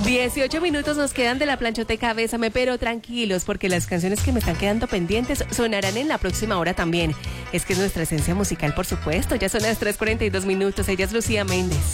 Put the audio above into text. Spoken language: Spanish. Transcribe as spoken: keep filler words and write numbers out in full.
dieciocho minutos nos quedan de la planchoteca Bésame, pero tranquilos, porque las canciones que me están quedando pendientes sonarán en la próxima hora también. Es que es nuestra esencia musical, por supuesto. Ya son las tres cuarenta y dos minutos. Ella es Lucía Méndez.